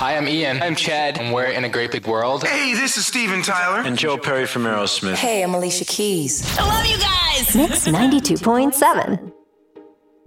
Hi, I'm Ian. I'm Chad, and we're in a great big world. Hey, this is Steven Tyler. And Joe Perry from Aerosmith. Hey, I'm Alicia Keys. I love you guys. Mix 92.7.